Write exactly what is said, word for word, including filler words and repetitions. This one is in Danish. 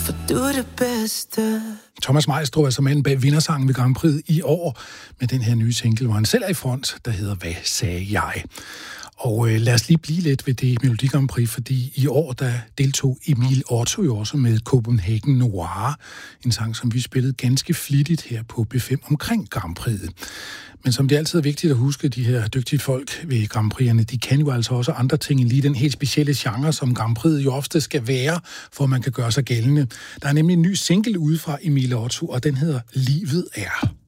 for du er det bedste. Thomas Majstrup er som manden bag vindersangen ved Grand Prix i år med den her nye single, hvor han selv er i front, der hedder Hvad sagde jeg? Og øh, lad os lige blive lidt ved det Melodi Grand Prix, fordi i år der deltog Emil Otto jo også med Copenhagen Noir, en sang, som vi spillede ganske flittigt her på B fem omkring Grand Prix'et. Men som det altid er vigtigt at huske, de her dygtige folk ved Grand Prix'erne, de kan jo altså også andre ting end lige den helt specielle genre, som Grand Prix'et jo ofte skal være, for man kan gøre sig gældende. Der er nemlig en ny single ude fra Emil Otto, og den hedder Livet er.